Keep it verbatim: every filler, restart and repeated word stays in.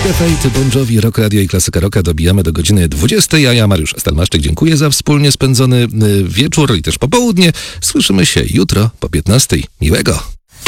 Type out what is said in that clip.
Fate, Bon Jovi, Rock Radio i Klasyka Rocka dobijamy do godziny dwudziestej, a ja, Mariusz Stelmaszczyk, dziękuję za wspólnie spędzony wieczór i też popołudnie. Słyszymy się jutro po piętnastej. Miłego!